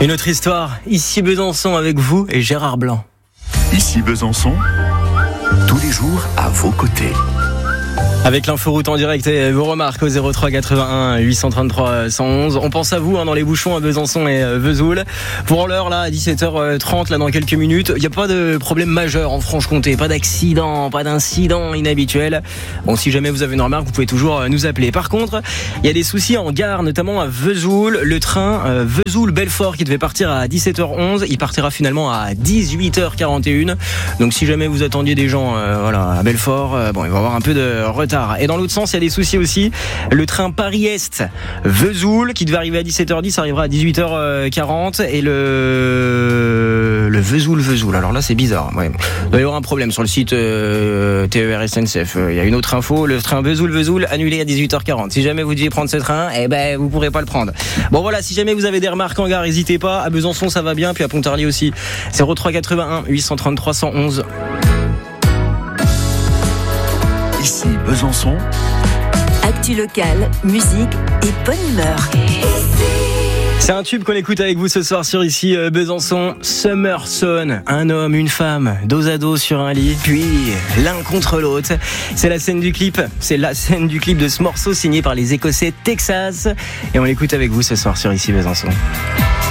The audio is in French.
Une autre histoire, ici Besançon avec vous et Gérard Blanc. Ici Besançon, tous les jours à vos côtés. Avec l'inforoute en direct et vos remarques au 03 81 833 111. On pense à vous dans les bouchons à Besançon et Vesoul. Pour l'heure là, à 17h30, là dans quelques minutes, il n'y a pas de problème majeur en Franche-Comté, pas d'accident, pas d'incident inhabituel. Bon, si jamais vous avez une remarque, vous pouvez toujours nous appeler. Par contre, il y a des soucis en gare, notamment à Vesoul. Le train Vesoul-Belfort qui devait partir à 17h11, il partira finalement à 18h41. Donc si jamais vous attendiez des gens à Belfort, il va y avoir un peu de retard. Et dans l'autre sens, il y a des soucis aussi. Le train Paris-Est Vesoul qui devait arriver à 17h10 arrivera à 18h40 et le Vesoul. Alors là, c'est bizarre. Ouais. Il doit y avoir un problème sur le site TER SNCF. Il y a une autre info. Le train Vesoul annulé à 18h40. Si jamais vous deviez prendre ce train, vous pourrez pas le prendre. Bon voilà, si jamais vous avez des remarques en gare, n'hésitez pas. À Besançon, ça va bien. Puis à Pontarlier aussi. 03 81 833 111. Ici Besançon. Actu locale, musique et bonne humeur. C'est un tube qu'on écoute avec vous ce soir sur Ici Besançon. Summer Son, un homme, une femme, dos à dos sur un lit, puis l'un contre l'autre. C'est la scène du clip de ce morceau signé par les Écossais Texas. Et on l'écoute avec vous ce soir sur Ici Besançon.